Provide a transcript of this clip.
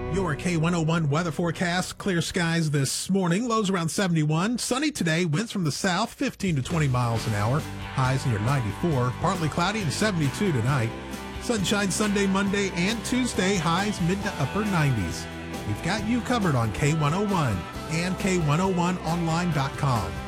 Your K101 weather forecast. Clear skies this morning. Lows around 71. Sunny today. Winds from the south, 15 to 20 miles an hour. Highs near 94. Partly cloudy and 72 tonight. Sunshine Sunday, Monday, and Tuesday. Highs mid to upper 90s. We've got you covered on K101 and K101online.com.